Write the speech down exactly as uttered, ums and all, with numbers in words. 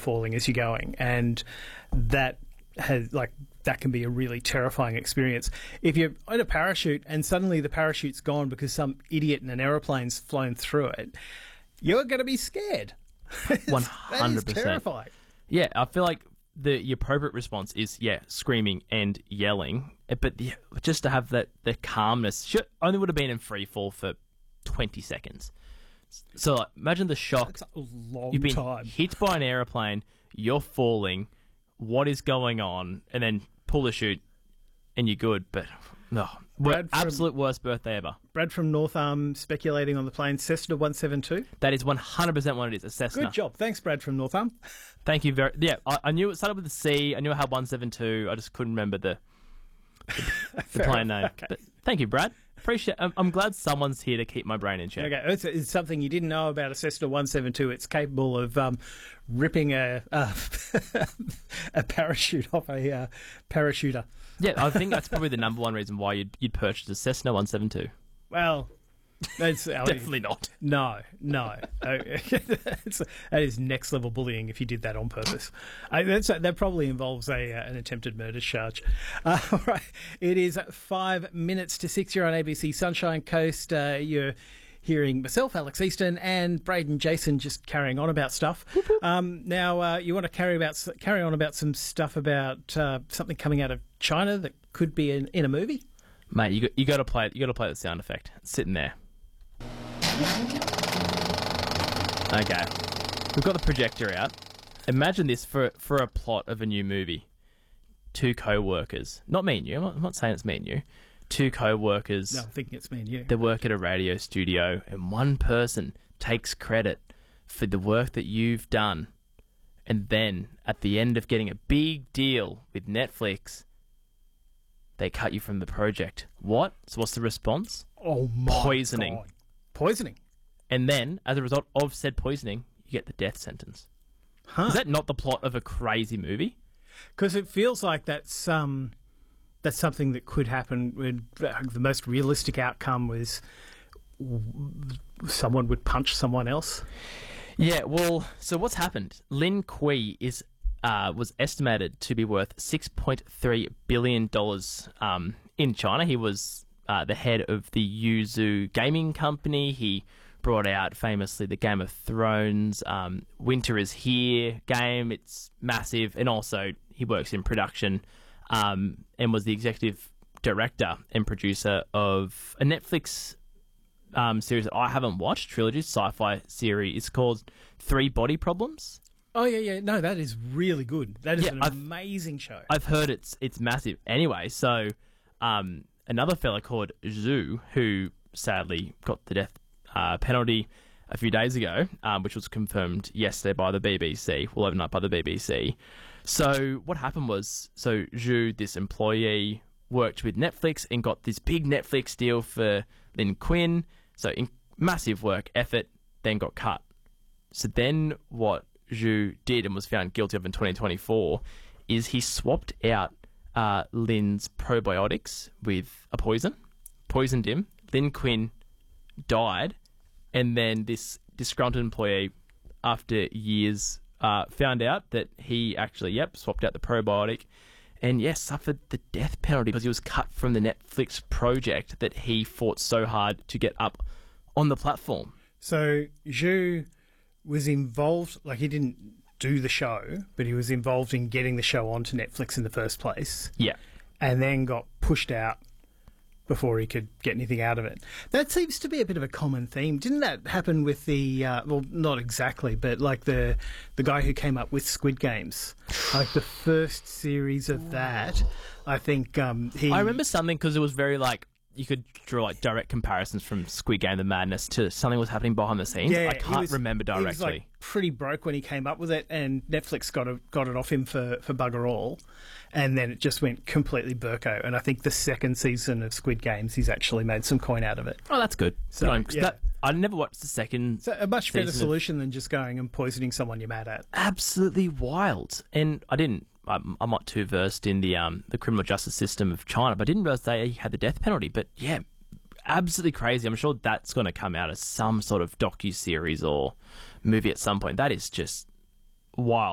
falling as you're going, and that has like that can be a really terrifying experience. If you're in a parachute and suddenly the parachute's gone because some idiot in an aeroplane's flown through it, you're going to be scared. One hundred percent terrifying. Yeah, I feel like the, the appropriate response is, yeah, screaming and yelling. But the, just to have that the calmness, should, only would have been in free fall for twenty seconds. So like, imagine the shock. That's a long You've been time. hit by an aeroplane, you're falling, what is going on? And then pull the chute and you're good. But no, Brad from- absolute worst birthday ever. Brad from North Arm speculating on the plane, Cessna one seventy-two. That is one hundred percent what it is, a Cessna. Good job. Thanks, Brad from North Arm. Thank you very... Yeah, I, I knew it started with a C. I knew it had one seventy-two. I just couldn't remember the, the, the plane name. Okay. But thank you, Brad. Appreciate. I'm, I'm glad someone's here to keep my brain in check. Okay, it's, it's something you didn't know about a Cessna one seventy-two. It's capable of um, ripping a, a a parachute off a uh, parachuter. Yeah, I think that's probably the number one reason why you'd, you'd purchase a Cessna one seventy-two. Well, that's Definitely not. No, no. It's, that is next level bullying if you did that on purpose. I, that's, that probably involves a uh, an attempted murder charge. Uh, all right. It is five minutes to six. You're on A B C Sunshine Coast. Uh, you're hearing myself, Alex Easton, and Braden Jason just carrying on about stuff. Um, now, uh, you want to carry about carry on about some stuff about uh, something coming out of China that could be in, in a movie? Mate, you got, you got to play. You got to play the sound effect. It's sitting there. Okay, we've got the projector out. Imagine this for for a plot of a new movie. Two co-workers, not me and you. I'm not, I'm not saying it's me and you. Two co-workers. No, I'm thinking it's me and you. They work at a radio studio, and one person takes credit for the work that you've done, and then at the end of getting a big deal with Netflix, they cut you from the project. What? So what's the response? Oh my Poisoning. God. Poisoning. And then, as a result of said poisoning, you get the death sentence. Huh. Is that not the plot of a crazy movie? Because it feels like that's um, that's something that could happen. When the most realistic outcome was someone would punch someone else. Yeah, well, so what's happened? Lin Kui is uh, was estimated to be worth six point three billion dollars um, in China. He was uh, the head of the Yuzu gaming company. He brought out famously the Game of Thrones, um, Winter is Here game. It's massive. And also he works in production um, and was the executive director and producer of a Netflix um, series that I haven't watched, trilogy, sci-fi series. It's called Three Body Problems. Oh, yeah, yeah. No, that is really good. That is Yeah, an I've- amazing show. I've heard it's it's massive. Anyway, so um, another fella called Zhu, who sadly got the death uh, penalty a few days ago, um, which was confirmed yesterday by the B B C, well, overnight by the B B C. So what happened was, so Zhu, this employee, worked with Netflix and got this big Netflix deal for Lin Quinn. So in massive work effort, then got cut. So then what Zhu did and was found guilty of in twenty twenty-four is he swapped out uh, Lin's probiotics with a poison, poisoned him. Lin Quinn died, and then this disgruntled employee, after years, uh, found out that he actually, yep, swapped out the probiotic and, yes, suffered the death penalty because he was cut from the Netflix project that he fought so hard to get up on the platform. So Zhu was involved, like he didn't do the show, but he was involved in getting the show onto Netflix in the first place, Yeah. and then got pushed out before he could get anything out of it. That seems to be a bit of a common theme. Didn't that happen with the, uh, well, not exactly, but like the the guy who came up with Squid Games? Like the first series of that, I think um, he... I remember something because it was very like, you could draw like direct comparisons from Squid Game, The Madness, to something was happening behind the scenes. Yeah, I he can't was- remember He was directly. like pretty broke when he came up with it, and Netflix got it, got it off him for, for bugger all, and then it just went completely burko. And I think the second season of Squid Games, he's actually made some coin out of it. Oh, that's good. So, Good on him, 'cause yeah. that, I never watched the second. So a much better season of- solution than just going and poisoning someone you're mad at. Absolutely wild. And I didn't. I'm, I'm not too versed in the um the criminal justice system of China, but I didn't realize they had the death penalty. But yeah, absolutely crazy. I'm sure that's going to come out as some sort of docu-series or movie at some point. That is just wild.